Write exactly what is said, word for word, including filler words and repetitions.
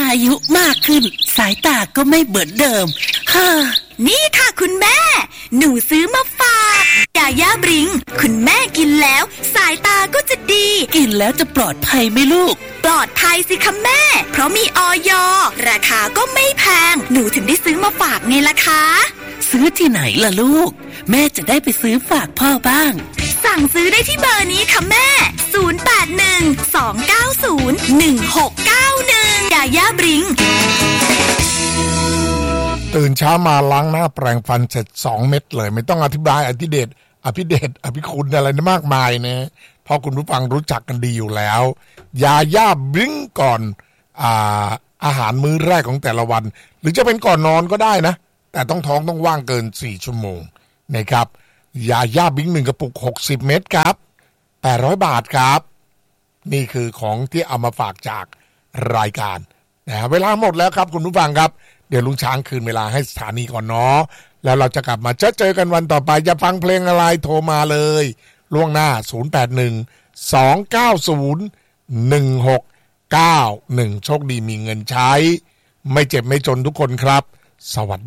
อายุมากขึ้นสายตาก็ไม่เหมือนเดิมฮ่านี่ค่ะคุณแม่หนูซื้อมาฝากยาย่าบริงคุณแม่กินแล้วสายตาก็จะดีกินแล้วจะปลอดภัยไหมลูกปลอดภัยสิคะแม่เพราะมีอย.ราคาก็ไม่แพงหนูถึงได้ซื้อมาฝากไงล่ะคะซื้อที่ไหนล่ะลูกแม่จะได้ไปซื้อฝากพ่อบ้างสั่งซื้อได้ที่เบอร์นี้ค่ะแม่ศูนย์ แปด หนึ่ง สอง เก้า ศูนย์ หนึ่ง หก เก้า หนึ่งยาย่าบริงตื่นเช้ามาล้างหน้าแปรงฟันเสร็จสองเม็ดเลยไม่ต้องอธิบายอธิเดชอภิเดชอภิคุณอะไรนะมากมายนะเพราะคุณผู้ฟังรู้จักกันดีอยู่แล้วยาย่าบริงก่อนอ่าอาหารมื้อแรกของแต่ละวันหรือจะเป็นก่อนนอนก็ได้นะแต่ต้องท้องต้องว่างเกินสี่ชั่วโมงนะครับยาย่าบริงหนึ่งกระปุกหกสิบเม็ดครับแปดร้อยบาทครับนี่คือของที่เอามาฝากจากรายการนะเวลาหมดแล้วครับคุณผู้ฟังครับเดี๋ยวลุงช้างคืนเวลาให้สถานีก่อนเนาะแล้วเราจะกลับมาเจอเจอกันวันต่อไปจะฟังเพลงอะไรโทรมาเลยล่วงหน้าศูนย์ แปด หนึ่ง สอง เก้า ศูนย์ หนึ่ง หก เก้า หนึ่งโชคดีมีเงินใช้ไม่เจ็บไม่จนทุกคนครับสวัสดี